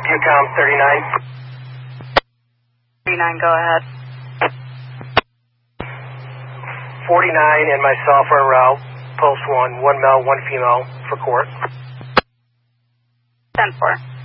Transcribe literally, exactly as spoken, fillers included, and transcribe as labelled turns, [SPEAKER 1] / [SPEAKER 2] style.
[SPEAKER 1] QCOM thirty-nine.
[SPEAKER 2] thirty-nine, go ahead.
[SPEAKER 1] forty-nine and myself are en route. Pulse one, one male, one female for court.
[SPEAKER 2] ten four.